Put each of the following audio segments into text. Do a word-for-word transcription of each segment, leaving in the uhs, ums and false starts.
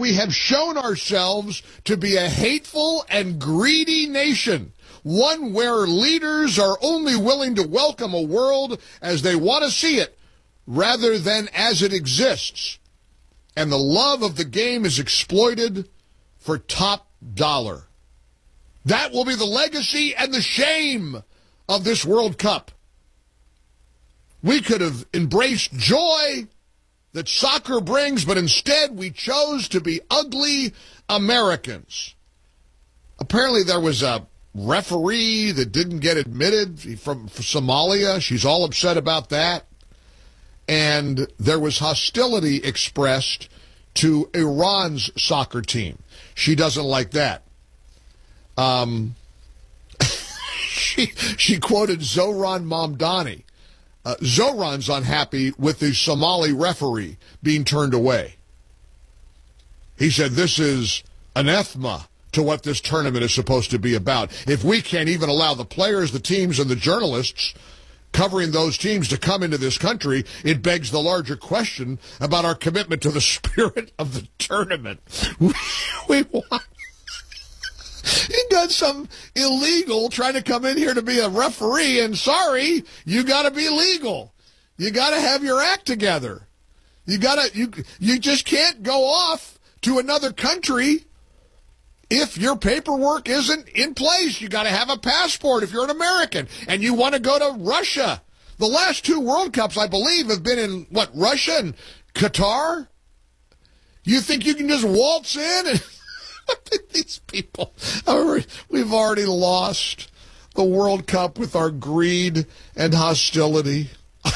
we have shown ourselves to be a hateful and greedy nation, one where leaders are only willing to welcome a world as they want to see it rather than as it exists. And the love of the game is exploited for top dollar. That will be the legacy and the shame of this World Cup. We could have embraced joy that soccer brings, but instead we chose to be ugly Americans. Apparently there was a referee that didn't get admitted from Somalia. She's all upset about that. And there was hostility expressed to Iran's soccer team. She doesn't like that. Um, she, she quoted Zohran Mamdani. Uh, Zohran's unhappy with the Somali referee being turned away. He said this is anathema to what this tournament is supposed to be about. If we can't even allow the players, the teams, and the journalists covering those teams to come into this country, it begs the larger question about our commitment to the spirit of the tournament. We, we want... He done something illegal trying to come in here to be a referee, and sorry, you got to be legal. You got to have your act together. You got to you you just can't go off to another country if your paperwork isn't in place. You got to have a passport if you're an American and you want to go to Russia. The last two World Cups, I believe, have been in what, Russia and Qatar? You think you can just waltz in and these people, we've already lost the World Cup with our greed and hostility.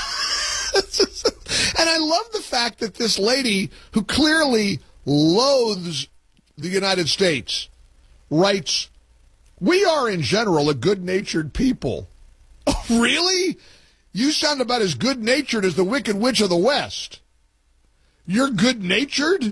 And I love the fact that this lady, who clearly loathes the United States, writes, "We are in general a good-natured people." Oh, really? You sound about as good-natured as the Wicked Witch of the West. You're good-natured?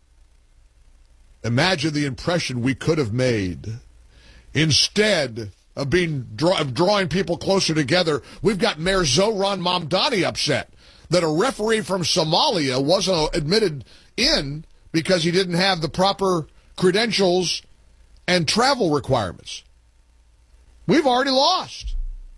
Imagine the impression we could have made. Instead of being draw, of drawing people closer together, we've got Mayor Zohran Mamdani upset that a referee from Somalia wasn't admitted in because he didn't have the proper credentials and travel requirements. We've already lost.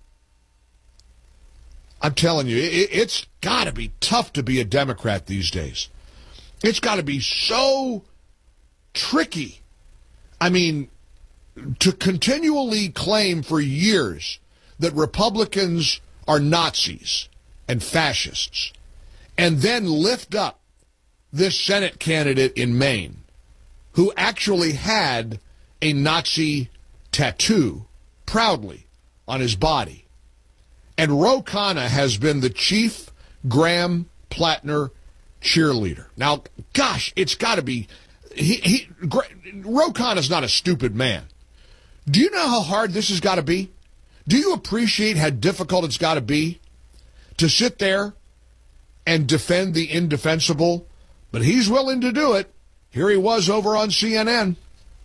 I'm telling you, it, it's got to be tough to be a Democrat these days. It's got to be so tricky. I mean, to continually claim for years that Republicans are Nazis and fascists, and then lift up this Senate candidate in Maine who actually had a Nazi tattoo proudly on his body. And Ro Khanna has been the chief Graham Plattner cheerleader. Now, gosh, it's got to be... He, he, Ro Khanna's not a stupid man. Do you know how hard this has got to be? Do you appreciate how difficult it's got to be to sit there and defend the indefensible? But he's willing to do it. Here he was over on C N N.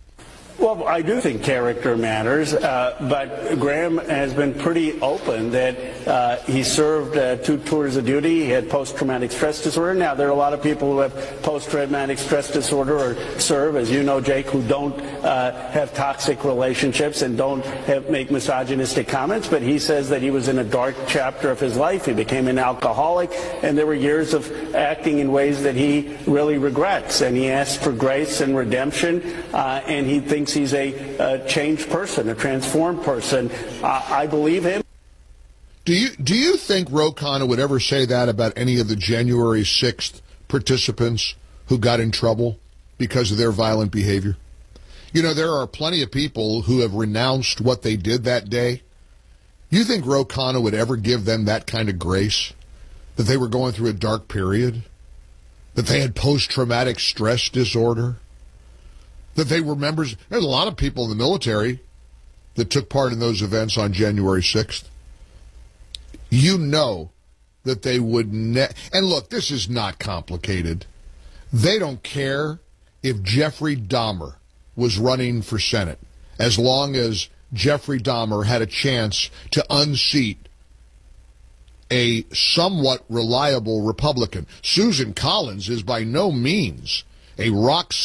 Well, I do think character matters, uh, but Graham has been pretty open that uh, he served uh, two tours of duty. He had post-traumatic stress disorder. Now, there are a lot of people who have post-traumatic stress disorder or serve, as you know, Jake, who don't uh, have toxic relationships and don't have, make misogynistic comments, but he says that he was in a dark chapter of his life. He became an alcoholic, and there were years of acting in ways that he really regrets, and he asked for grace and redemption, uh, and he thinks he's a, a changed person, a transformed person. Uh, I believe him. Do you do you think Ro Khanna would ever say that about any of the January sixth participants who got in trouble because of their violent behavior? You know, there are plenty of people who have renounced what they did that day. You think Ro Khanna would ever give them that kind of grace? That they were going through a dark period? That they had post-traumatic stress disorder? That they were members. There's a lot of people in the military that took part in those events on January sixth. You know that they would ne- and look, this is not complicated. They don't care if Jeffrey Dahmer was running for Senate, as long as Jeffrey Dahmer had a chance to unseat a somewhat reliable Republican. Susan Collins is by no means a rock